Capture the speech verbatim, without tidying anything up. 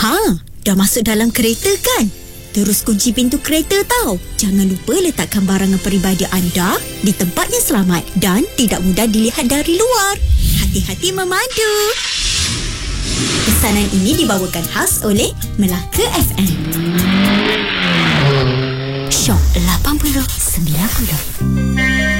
Ha, dah masuk dalam kereta kan? Terus kunci pintu kereta tau. Jangan lupa letakkan barangan peribadi anda di tempat yang selamat dan tidak mudah dilihat dari luar. Hati-hati memandu. Pesanan ini dibawakan khas oleh Melaka F M. Shock lapan puluh sembilan puluh.